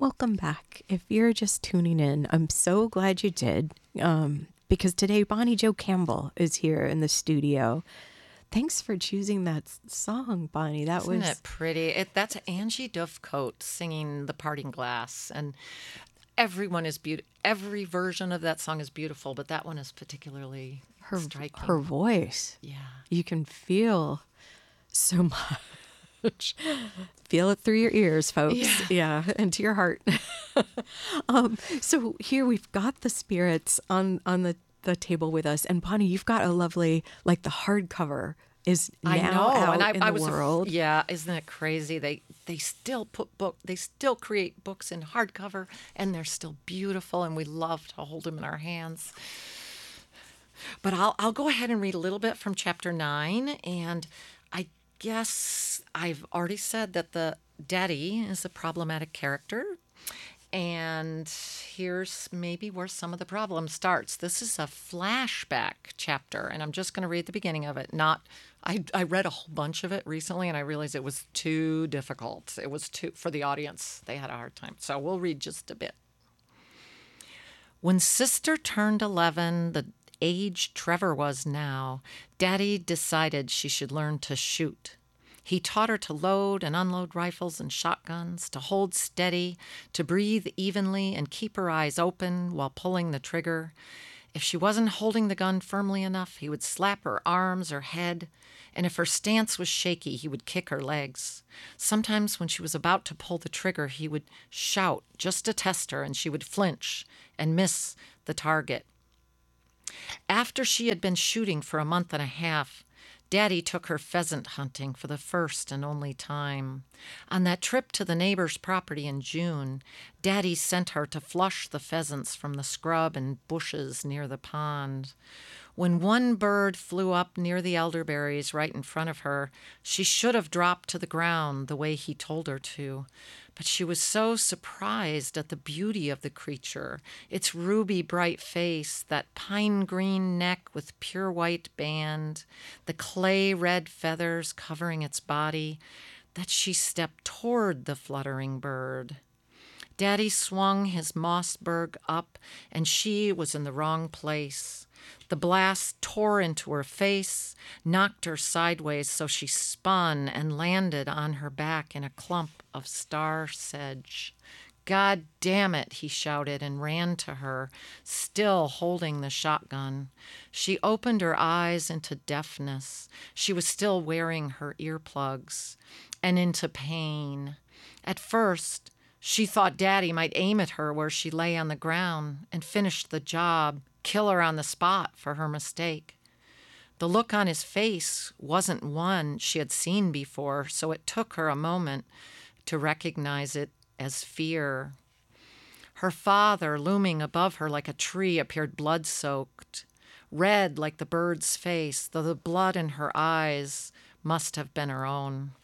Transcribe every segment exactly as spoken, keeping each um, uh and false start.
Welcome back. If you're just tuning in, I'm so glad you did, um, because today Bonnie Jo Campbell is here in the studio. Thanks for choosing that s- song, Bonnie. That Isn't was it pretty? It, that's Angie Dufcote singing The Parting Glass. And everyone is beautiful. Every version of that song is beautiful, but that one is particularly her striking. her voice. Yeah. You can feel so much. Feel it through your ears, folks. Yeah. Yeah, and to your heart. um, so here we've got the spirits on on the the table with us, and Bonnie, you've got a lovely, like, the hardcover is I now know, out and I, in I the was, af- world. yeah, isn't it crazy? They they still put book, they still create books in hardcover, and they're still beautiful, and we love to hold them in our hands. But I'll I'll go ahead and read a little bit from chapter nine, and I guess I've already said that the daddy is a problematic character. And here's maybe where some of the problem starts. This is a flashback chapter, and I'm just going to read the beginning of it. Not, I, I read a whole bunch of it recently, and I realized it was too difficult. It was too, for the audience, they had a hard time. So we'll read just a bit. When Sister turned eleven, the age Trevor was now, Daddy decided she should learn to shoot. He taught her to load and unload rifles and shotguns, to hold steady, to breathe evenly and keep her eyes open while pulling the trigger. If she wasn't holding the gun firmly enough, he would slap her arms or head, and if her stance was shaky, he would kick her legs. Sometimes when she was about to pull the trigger, he would shout just to test her, and she would flinch and miss the target. After she had been shooting for a month and a half, Daddy took her pheasant hunting for the first and only time. On that trip to the neighbor's property in June, Daddy sent her to flush the pheasants from the scrub and bushes near the pond. When one bird flew up near the elderberries right in front of her, she should have dropped to the ground the way he told her to. But she was so surprised at the beauty of the creature, its ruby bright face, that pine green neck with pure white band, the clay red feathers covering its body, that she stepped toward the fluttering bird. Daddy swung his Mossberg up, and she was in the wrong place. The blast tore into her face, knocked her sideways so she spun and landed on her back in a clump of star sedge. God damn it, he shouted and ran to her, still holding the shotgun. She opened her eyes into deafness. She was still wearing her earplugs, and into pain. At first, she thought Daddy might aim at her where she lay on the ground and finish the job, kill her on the spot for her mistake. The look on his face wasn't one she had seen before, so it took her a moment to recognize it as fear. Her father, looming above her like a tree, appeared blood-soaked, red like the bird's face, though the blood in her eyes must have been her own.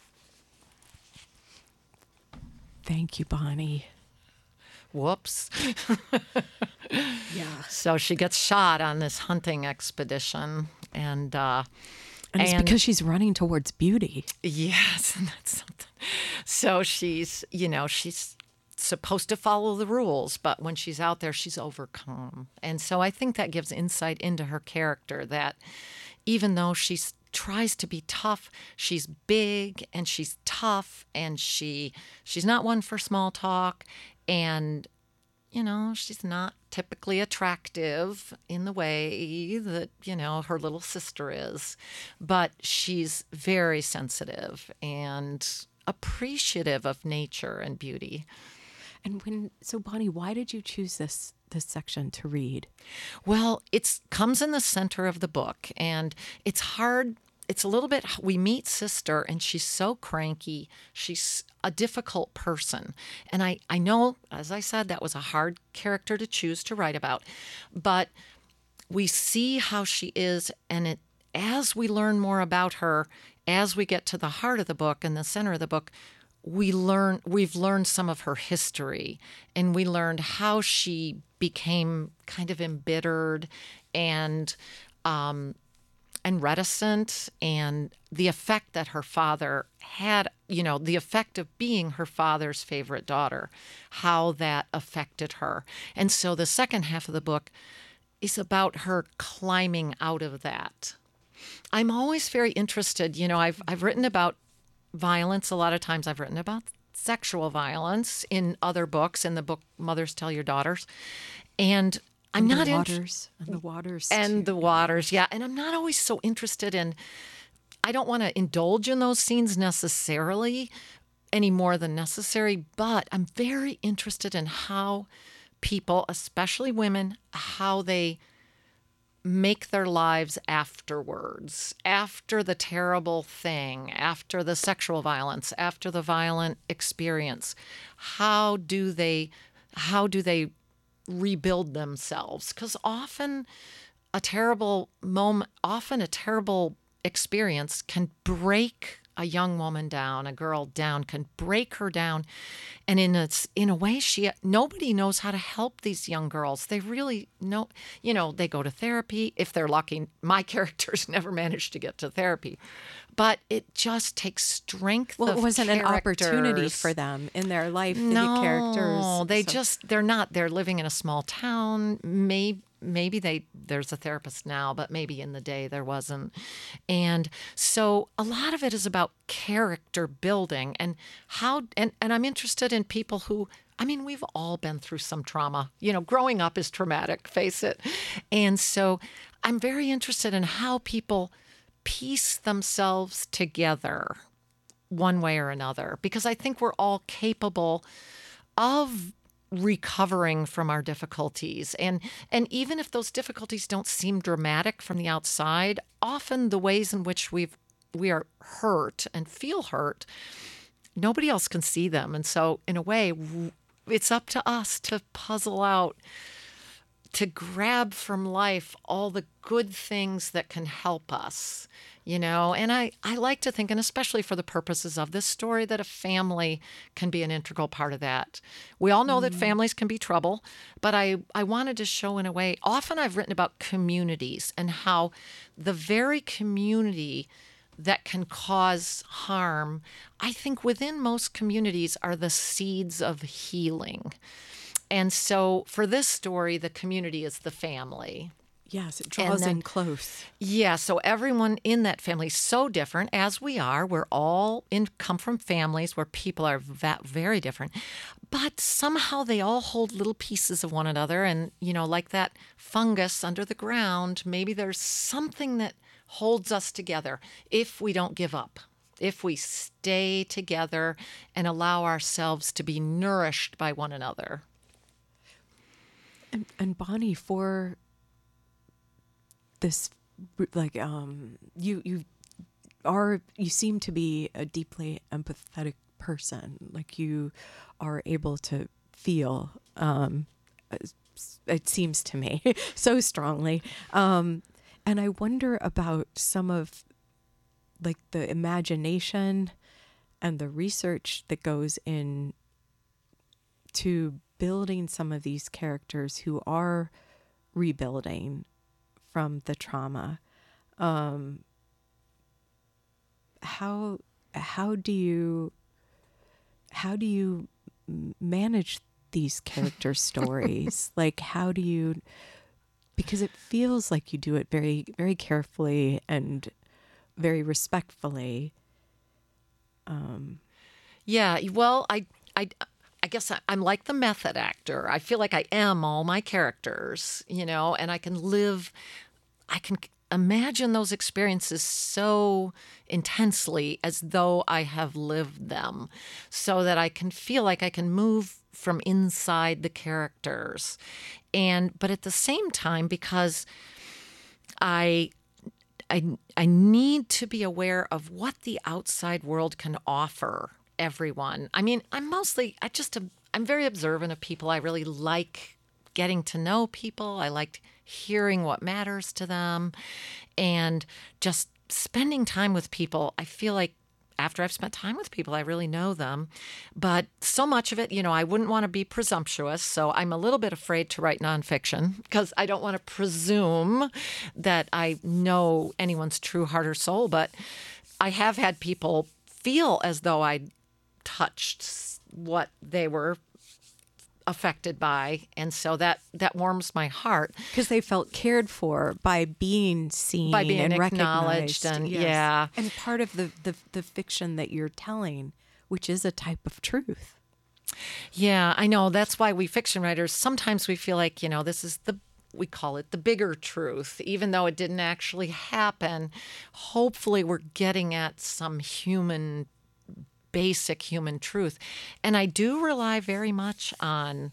Thank you, Bonnie. Whoops. Yeah. So she gets shot on this hunting expedition, and uh, And it's and- because she's running towards beauty. yes, and that's something. So she's, you know, she's supposed to follow the rules, but when she's out there, she's overcome. And so I think that gives insight into her character, that even though she tries to be tough, she's big and she's tough, and she she's not one for small talk, and you know, she's not typically attractive in the way that, you know, her little sister is, but she's very sensitive and appreciative of nature and beauty. And when so Bonnie, why did you choose this this section to read? Well, it comes in the center of the book, and it's hard. It's a little bit, we meet Sister, and she's so cranky. She's a difficult person. And I, I know, as I said, that was a hard character to choose to write about. But we see how she is, and it, as we learn more about her, as we get to the heart of the book and the center of the book, we learn we've learned some of her history, and we learned how she became kind of embittered and um, and reticent, and the effect that her father had, you know, the effect of being her father's favorite daughter, how that affected her. And so the second half of the book is about her climbing out of that. I'm always very interested, you know, I've I've written about violence a lot of times. I've written about sexual violence in other books, in the book Mothers Tell Your Daughters. And I'm and not the in- waters and the waters and too. the waters, yeah. And I'm not always so interested in, I don't want to indulge in those scenes necessarily any more than necessary, but I'm very interested in how people, especially women, how they make their lives afterwards, after the terrible thing, after the sexual violence, after the violent experience. How do they, how do they rebuild themselves? Because often a terrible moment, often a terrible experience can break a young woman down, a girl down, can break her down. And in a, in a way, she nobody knows how to help these young girls. They really know, you know, they go to therapy. If they're lucky, my characters never managed to get to therapy. But it just takes strength Well, of it wasn't an opportunity characters. for them in their life to No, get characters. they so- just, they're not. They're living in a small town. Maybe, maybe they there's a therapist now, but maybe in the day there wasn't. And so a lot of it is about character building and how, and, and I'm interested in people who, I mean, we've all been through some trauma. You know, growing up is traumatic, face it. And so I'm very interested in how people piece themselves together one way or another, because I think we're all capable of recovering from our difficulties. And and even if those difficulties don't seem dramatic from the outside, often the ways in which we've we are hurt and feel hurt, nobody else can see them. And so in a way, w- it's up to us to puzzle out, to grab from life all the good things that can help us, you know. And I, I like to think, and especially for the purposes of this story, that a family can be an integral part of that. We all know that families can be trouble, but I, I wanted to show in a way, often I've written about communities and how the very community that can cause harm, I think within most communities are the seeds of healing. And so for this story, the community is the family. Yes, it draws then- in close. Yeah, so everyone in that family is so different, as we are. We're all in come from families where people are va- very different, but somehow they all hold little pieces of one another. And, you know, like that fungus under the ground, maybe there's something that holds us together if we don't give up, if we stay together and allow ourselves to be nourished by one another. And, and Bonnie, for this, like, um, you you are you seem to be a deeply empathetic person. Like you are able to feel. Um, it seems to me so strongly. Um, and I wonder about some of like the imagination and the research that goes in to building some of these characters who are rebuilding from the trauma. Um, how how do you how do you m- manage these character stories? Like how do you, because it feels like you do it very very carefully and very respectfully. Um, Yeah, well, I, I, I guess I, I'm like the method actor. I feel like I am all my characters, you know, and I can live, I can imagine those experiences so intensely as though I have lived them, so that I can feel like I can move from inside the characters. And, but at the same time, because I I, I need to be aware of what the outside world can offer everyone. I mean, I'm mostly, I just, I'm very observant of people. I really like getting to know people. I like hearing what matters to them and just spending time with people. I feel like after I've spent time with people, I really know them. But so much of it, you know, I wouldn't want to be presumptuous. So I'm a little bit afraid to write nonfiction because I don't want to presume that I know anyone's true heart or soul. But I have had people feel as though I touched what they were affected by, and so that that warms my heart because they felt cared for by being seen, by being and acknowledged, recognized. and Yes. yeah, and part of the, the the fiction that you're telling, which is a type of truth. yeah, I know. That's why we fiction writers sometimes we feel like, you know, this is the we call it the bigger truth, even though it didn't actually happen. Hopefully, we're getting at some human. Basic human truth. And I do rely very much on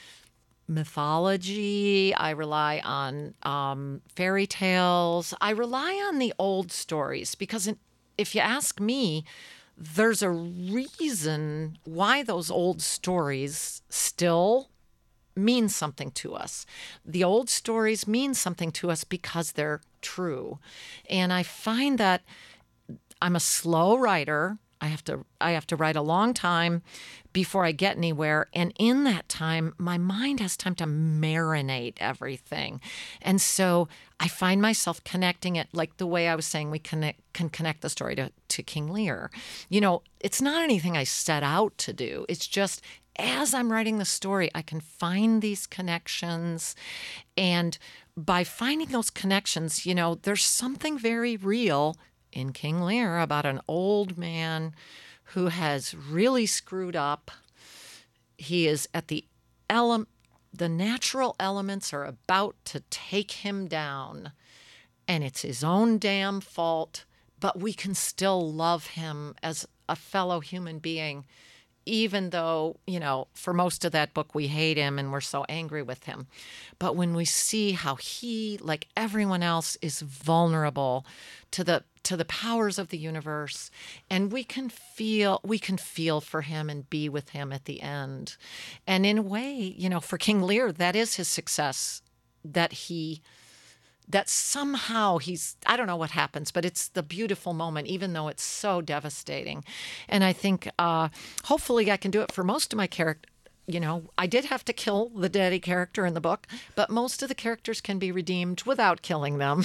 mythology. I rely on um, fairy tales. I rely on the old stories because it, if you ask me, there's a reason why those old stories still mean something to us. The old stories mean something to us because they're true. And I find that I'm a slow writer. I have to I have to write a long time before I get anywhere. And in that time, my mind has time to marinate everything. And so I find myself connecting it like the way I was saying we connect, can connect the story to, to King Lear. You know, it's not anything I set out to do. It's just as I'm writing the story, I can find these connections. And by finding those connections, you know, there's something very real in King Lear about an old man who has really screwed up. He is at the ele- the natural elements are about to take him down, and it's his own damn fault, but we can still love him as a fellow human being, even though, you know, for most of that book we hate him and we're so angry with him. But when we see how he, like everyone else, is vulnerable to the to the powers of the universe, and we can feel we can feel for him and be with him at the end. And in a way, you know, for King Lear, that is his success, that he that somehow he's, I don't know what happens, but it's the beautiful moment, even though it's so devastating. And I think uh, hopefully I can do it for most of my character. You know, I did have to kill the daddy character in the book, but most of the characters can be redeemed without killing them.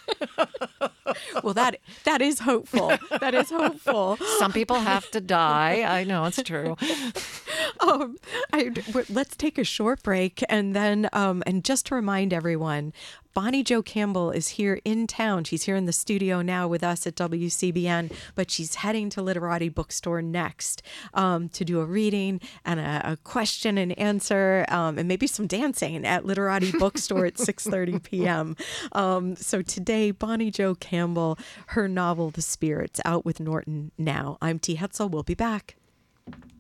Well, that that is hopeful. That is hopeful. Some people have to die. I know, it's true. Um, I, let's take a short break, and then, um, and just to remind everyone, Bonnie Jo Campbell is here in town. She's here in the studio now with us at W C B N, but she's heading to Literati Bookstore next um, to do a reading and a, a question and answer, um, and maybe some dancing at Literati Bookstore at six thirty p.m. Um, so today, Bonnie Jo Campbell, her novel, The Spirits, out with Norton now. I'm T. Hetzel. We'll be back.